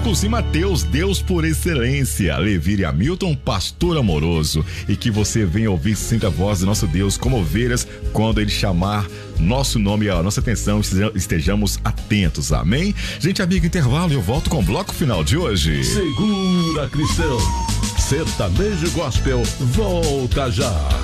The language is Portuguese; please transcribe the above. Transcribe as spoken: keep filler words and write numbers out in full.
Marcos e Mateus, Deus por excelência. Levire Hamilton, pastor amoroso. E que você venha ouvir sempre a voz do nosso Deus como ovelhas quando Ele chamar nosso nome e a nossa atenção, estejamos atentos, amém? Gente, amigo, intervalo e eu volto com o bloco final de hoje. Segura, cristão. Sertanejo Gospel volta já.